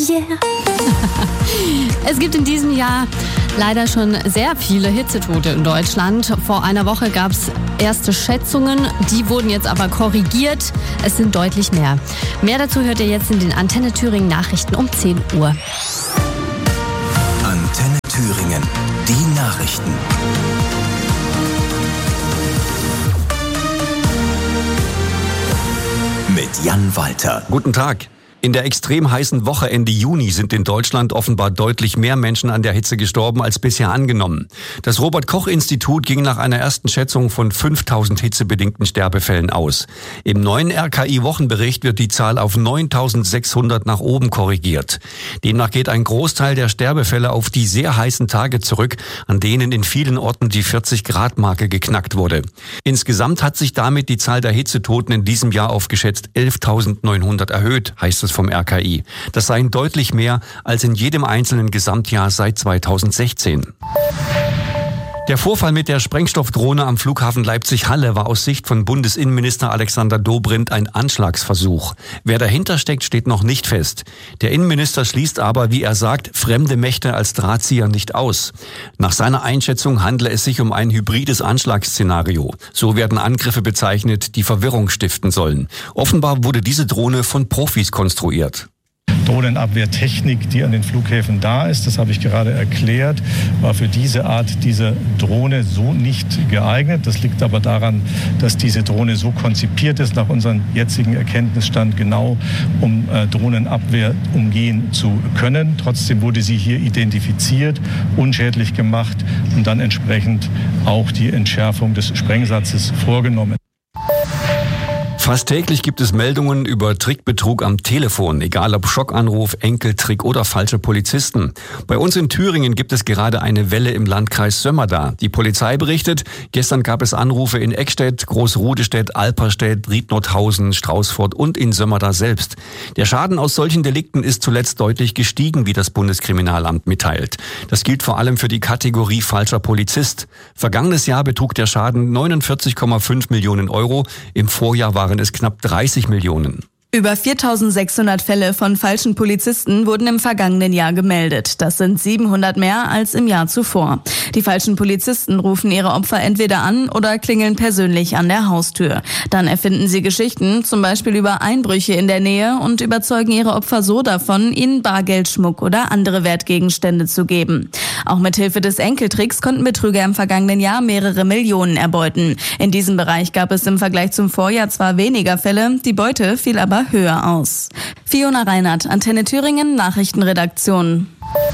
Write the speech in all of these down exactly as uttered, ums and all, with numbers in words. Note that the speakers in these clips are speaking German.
Yeah. Es gibt in diesem Jahr leider schon sehr viele Hitzetote in Deutschland. Vor einer Woche gab es erste Schätzungen, die wurden jetzt aber korrigiert. Es sind deutlich mehr. Mehr dazu hört ihr jetzt in den Antenne Thüringen Nachrichten um zehn Uhr. Antenne Thüringen, die Nachrichten. Mit Jan Walter. Guten Tag. In der extrem heißen Woche Ende Juni sind in Deutschland offenbar deutlich mehr Menschen an der Hitze gestorben als bisher angenommen. Das Robert-Koch-Institut ging nach einer ersten Schätzung von fünftausend hitzebedingten Sterbefällen aus. Im neuen R K I-Wochenbericht wird die Zahl auf neuntausendsechshundert nach oben korrigiert. Demnach geht ein Großteil der Sterbefälle auf die sehr heißen Tage zurück, an denen in vielen Orten die vierzig-Grad-Marke geknackt wurde. Insgesamt hat sich damit die Zahl der Hitzetoten in diesem Jahr auf geschätzt elftausendneunhundert erhöht, heißt es vom R K I. Das seien deutlich mehr als in jedem einzelnen Gesamtjahr seit zweitausendsechzehn. Der Vorfall mit der Sprengstoffdrohne am Flughafen Leipzig-Halle war aus Sicht von Bundesinnenminister Alexander Dobrindt ein Anschlagsversuch. Wer dahinter steckt, steht noch nicht fest. Der Innenminister schließt aber, wie er sagt, fremde Mächte als Drahtzieher nicht aus. Nach seiner Einschätzung handle es sich um ein hybrides Anschlagsszenario. So werden Angriffe bezeichnet, die Verwirrung stiften sollen. Offenbar wurde diese Drohne von Profis konstruiert. Drohnenabwehrtechnik, die an den Flughäfen da ist, das habe ich gerade erklärt, war für diese Art dieser Drohne so nicht geeignet. Das liegt aber daran, dass diese Drohne so konzipiert ist, nach unserem jetzigen Erkenntnisstand genau, um äh, Drohnenabwehr umgehen zu können. Trotzdem wurde sie hier identifiziert, unschädlich gemacht und dann entsprechend auch die Entschärfung des Sprengsatzes vorgenommen. Fast täglich gibt es Meldungen über Trickbetrug am Telefon, egal ob Schockanruf, Enkeltrick oder falsche Polizisten. Bei uns in Thüringen gibt es gerade eine Welle im Landkreis Sömmerda. Die Polizei berichtet, gestern gab es Anrufe in Eckstedt, Großrudestedt, Alperstedt, Riednothausen, Straußfurt und in Sömmerda selbst. Der Schaden aus solchen Delikten ist zuletzt deutlich gestiegen, wie das Bundeskriminalamt mitteilt. Das gilt vor allem für die Kategorie falscher Polizist. Vergangenes Jahr betrug der Schaden neunundvierzig Komma fünf Millionen Euro, im Vorjahr waren es knapp dreißig Millionen. Über viertausendsechshundert Fälle von falschen Polizisten wurden im vergangenen Jahr gemeldet. Das sind siebenhundert mehr als im Jahr zuvor. Die falschen Polizisten rufen ihre Opfer entweder an oder klingeln persönlich an der Haustür. Dann erfinden sie Geschichten, zum Beispiel über Einbrüche in der Nähe, und überzeugen ihre Opfer so davon, ihnen Bargeld, Schmuck oder andere Wertgegenstände zu geben. Auch mit Hilfe des Enkeltricks konnten Betrüger im vergangenen Jahr mehrere Millionen erbeuten. In diesem Bereich gab es im Vergleich zum Vorjahr zwar weniger Fälle, die Beute fiel aber höher aus. Fiona Reinhardt, Antenne Thüringen, Nachrichtenredaktion.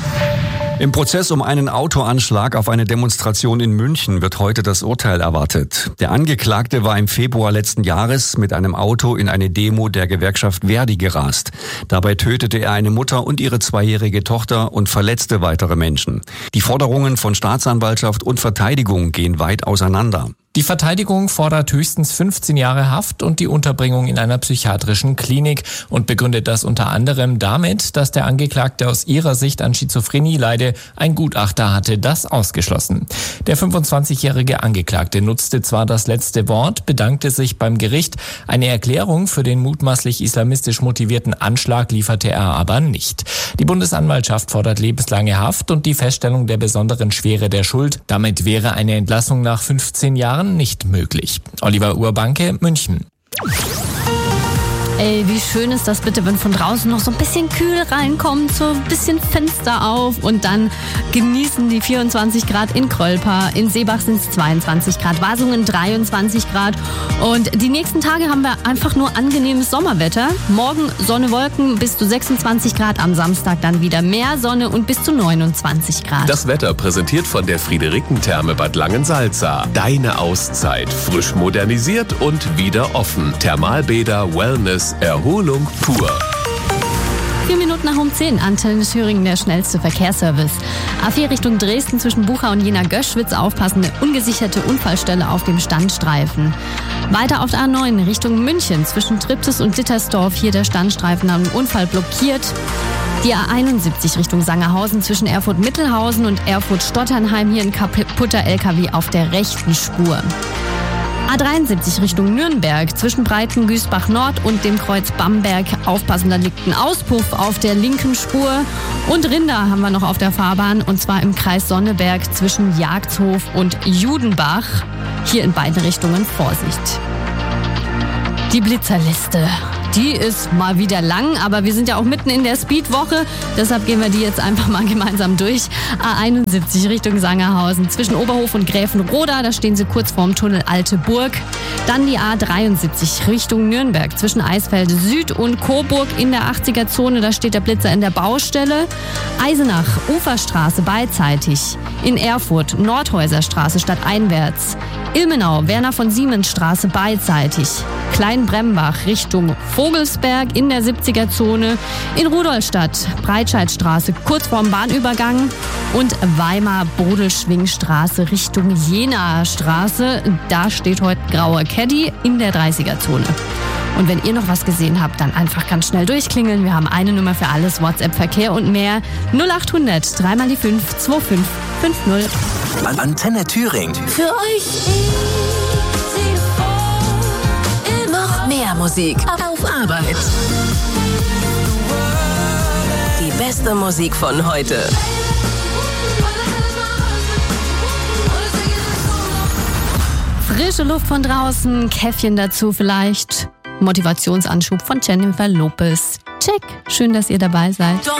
Im Prozess um einen Autoanschlag auf eine Demonstration in München wird heute das Urteil erwartet. Der Angeklagte war im Februar letzten Jahres mit einem Auto in eine Demo der Gewerkschaft Verdi gerast. Dabei tötete er eine Mutter und ihre zweijährige Tochter und verletzte weitere Menschen. Die Forderungen von Staatsanwaltschaft und Verteidigung gehen weit auseinander. Die Verteidigung fordert höchstens fünfzehn Jahre Haft und die Unterbringung in einer psychiatrischen Klinik und begründet das unter anderem damit, dass der Angeklagte aus ihrer Sicht an Schizophrenie leide. Ein Gutachter hatte das ausgeschlossen. Der fünfundzwanzigjährige Angeklagte nutzte zwar das letzte Wort, bedankte sich beim Gericht. Eine Erklärung für den mutmaßlich islamistisch motivierten Anschlag lieferte er aber nicht. Die Bundesanwaltschaft fordert lebenslange Haft und die Feststellung der besonderen Schwere der Schuld. Damit wäre eine Entlassung nach fünfzehn Jahren nicht möglich. Oliver Urbanke, München. Ey, wie schön ist das bitte, wenn von draußen noch so ein bisschen kühl reinkommt, so ein bisschen Fenster auf und dann genießen die vierundzwanzig Grad in Krölpa. In Seebach sind es zweiundzwanzig Grad, Wasungen dreiundzwanzig Grad. Und die nächsten Tage haben wir einfach nur angenehmes Sommerwetter. Morgen Sonne, Wolken bis zu sechsundzwanzig Grad, am Samstag dann wieder mehr Sonne und bis zu neunundzwanzig Grad. Das Wetter präsentiert von der Friederikentherme Bad Langensalza. Deine Auszeit, frisch modernisiert und wieder offen. Thermalbäder, Wellness, Erholung pur. Vier Minuten nach um zehn, Antenne Thüringen, der schnellste Verkehrsservice. A vier Richtung Dresden zwischen Bucha und Jena-Göschwitz, aufpassen, eine ungesicherte Unfallstelle auf dem Standstreifen. Weiter auf der A neun Richtung München zwischen Triptis und Dittersdorf, hier der Standstreifen am Unfall blockiert. Die A einundsiebzig Richtung Sangerhausen zwischen Erfurt-Mittelhausen und Erfurt-Stotternheim, hier ein kaputter L K W auf der rechten Spur. A dreiundsiebzig Richtung Nürnberg zwischen Breiten-Güßbach Nord und dem Kreuz Bamberg. Aufpassen, da liegt ein Auspuff auf der linken Spur. Und Rinder haben wir noch auf der Fahrbahn und zwar im Kreis Sonneberg zwischen Jagdhof und Judenbach. Hier in beiden Richtungen Vorsicht. Die Blitzerliste. Die ist mal wieder lang, aber wir sind ja auch mitten in der Speedwoche. Deshalb gehen wir die jetzt einfach mal gemeinsam durch. A einundsiebzig Richtung Sangerhausen zwischen Oberhof und Gräfenroda. Da stehen sie kurz vorm Tunnel Alte Burg. Dann die A dreiundsiebzig Richtung Nürnberg zwischen Eisfelde Süd und Coburg in der achtziger-Zone. Da steht der Blitzer in der Baustelle. Eisenach, Uferstraße beidseitig. In Erfurt, Nordhäuserstraße stadteinwärts. Ilmenau, Werner von Siemens Straße beidseitig. Kleinbrembach Richtung Vogelsberg in der siebziger-Zone. In Rudolstadt, Breitscheidstraße kurz vorm Bahnübergang. Und Weimar-Bodelschwingstraße Richtung Jenaer Straße. Da steht heute grauer Caddy in der dreißiger-Zone. Und wenn ihr noch was gesehen habt, dann einfach ganz schnell durchklingeln. Wir haben eine Nummer für alles, WhatsApp, Verkehr und mehr. null acht hundert, dreimal die fünf, zwei fünf fünf null. Antenne Thüringen. Für euch noch mehr Musik auf Arbeit. Die beste Musik von heute. Frische Luft von draußen, Käffchen dazu vielleicht. Motivationsanschub von Jennifer Lopez. Check. Schön, dass ihr dabei seid.